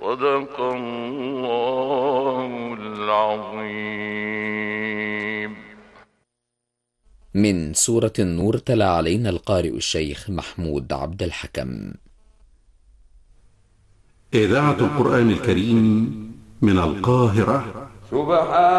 صدق الله العظيم. من سورة النور تلا علينا القارئ الشيخ محمود عبد الحكم. إذاعة القرآن الكريم من القاهرة. سبحان